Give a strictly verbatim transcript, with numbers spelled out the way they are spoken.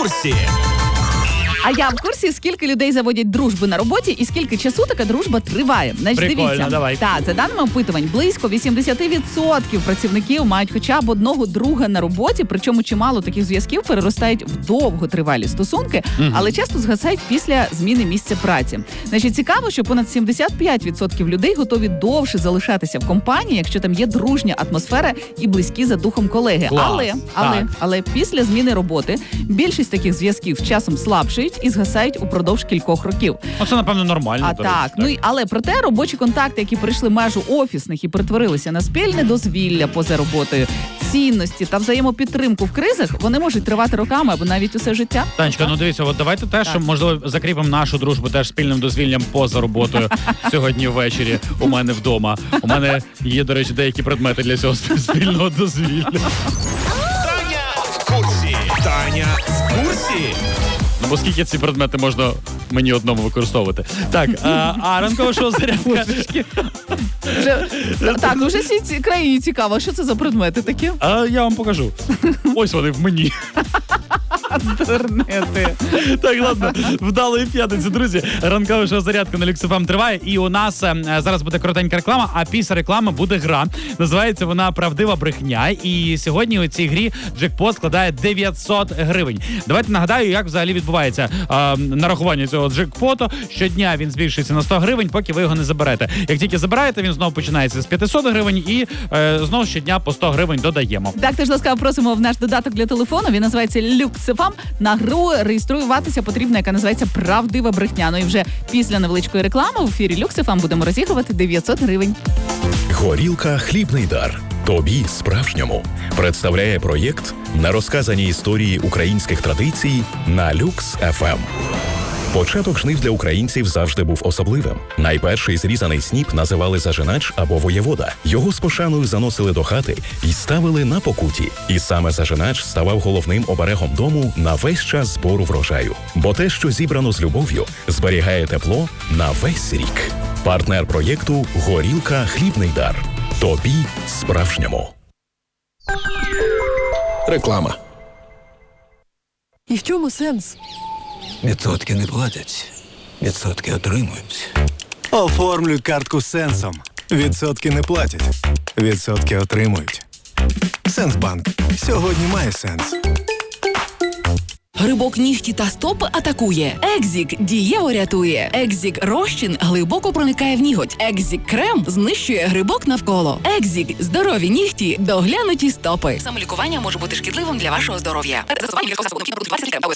курсі. А я в курсі, скільки людей заводять дружби на роботі і скільки часу така дружба триває. Значить, Прикольно, дивіться. давай. Так, за даними опитувань, близько вісімдесят відсотків працівників мають хоча б одного друга на роботі, причому чимало таких зв'язків переростають в довготривалі стосунки, Угу. але часто згасають після зміни місця праці. Значить, цікаво, що понад сімдесят п'ять відсотків людей готові довше залишатися в компанії, якщо там є дружня атмосфера і близькі за духом колеги. Клас. Але, але, Так. але після зміни роботи більшість таких зв'язків з часом слабшають і згасають упродовж кількох років. Оце, напевно, нормально. А до речі, так, ну й- але проте робочі контакти, які перейшли межу офісних і перетворилися на спільне дозвілля поза роботою, цінності та взаємопідтримку в кризах, вони можуть тривати роками або навіть усе життя. Танечка, ну дивіться, от давайте теж, Так. можливо, закріпимо нашу дружбу теж спільним дозвіллям поза роботою сьогодні ввечері у мене вдома. У мене є, до речі, деякі предмети для цього спільного дозвілля. Таня в курсі. Таня в курсі. Ну, бо скільки ці предмети можна мені одному використовувати. Так, а, а ранкове шоу «Зарядка». Вже, так, вже всій цій країні цікаво, що це за предмети такі? А я вам покажу. Ось вони в мені. Дурнети. Так, ладно, вдалої п'ятниці, друзі. Ранкове шоу «Зарядка» на Люкс еф ем триває. І у нас е, зараз буде коротенька реклама, а після реклами буде гра. Називається вона «Правдива брехня». І сьогодні у цій грі джекпот складає дев'ятсот гривень. Давайте нагадаю, як взагалі відбувається е, нарахування цього джекпоту. Щодня він збільшується на сто гривень, поки ви його не заберете. Як тільки забираєте, він знову починається з п'ятсот гривень і е, знову щодня по сто гривень додаємо. Так, тож ласкаво просимо в наш додаток для телефону. Він називається Люкс еф ем. На гру реєструватися потрібно, яка називається «Правдива брехня». Ну і вже після невеличкої реклами в ефірі Люкс еф ем будемо розігрувати дев'ятсот гривень. Горілка «Хлібний дар». Тобі справжньому представляє проєкт на розказані історії українських традицій на Люкс еф ем. Початок жнив для українців завжди був особливим. Найперший зрізаний сніп називали зажинач або воєвода. Його з пошаною заносили до хати і ставили на покуті. І саме зажинач ставав головним оберегом дому на весь час збору врожаю. Бо те, що зібрано з любов'ю, зберігає тепло на весь рік. Партнер проєкту «Горілка «Хлібний дар». Тобі справжньому. Реклама. І в чому сенс? Відсотки не платять, відсотки отримують. Оформлюй картку з Сенсом. Відсотки не платять, відсотки отримують. Сенсбанк. Сьогодні має сенс. Грибок нігті та стопи атакує. Екзік дієво рятує. Екзік розчин глибоко проникає в ніготь. Екзік крем знищує грибок навколо. Екзік здорові нігті, доглянуті стопи. Самолікування може бути шкідливим для вашого здоров'я.